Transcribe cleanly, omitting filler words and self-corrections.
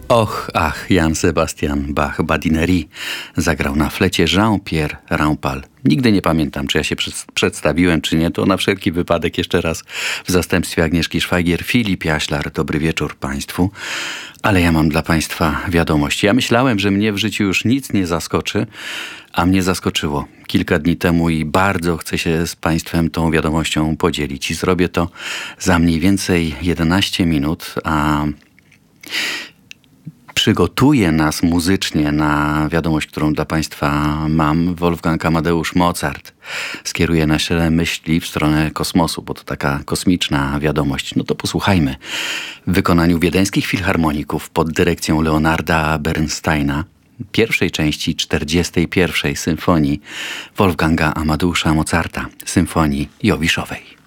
Och, ach, Jan Sebastian Bach Badinerie zagrał na flecie Jean-Pierre Rampal. Nigdy nie pamiętam, czy ja się przedstawiłem, czy nie. To na wszelki wypadek jeszcze raz w zastępstwie Agnieszki Szwajgier, Filip Jaślar. Dobry wieczór Państwu. Ale ja mam dla Państwa wiadomość. Ja myślałem, że mnie w życiu już nic nie zaskoczy, a mnie zaskoczyło kilka dni temu i bardzo chcę się z Państwem tą wiadomością podzielić. I zrobię to za mniej więcej 11 minut, a przygotuje nas muzycznie na wiadomość, którą dla Państwa mam, Wolfgang Amadeusz Mozart. Skieruje nasze myśli w stronę kosmosu, bo to taka kosmiczna wiadomość. No to posłuchajmy. W wykonaniu wiedeńskich filharmoników pod dyrekcją Leonarda Bernsteina pierwszej części 41. symfonii Wolfganga Amadeusza Mozarta, symfonii Jowiszowej.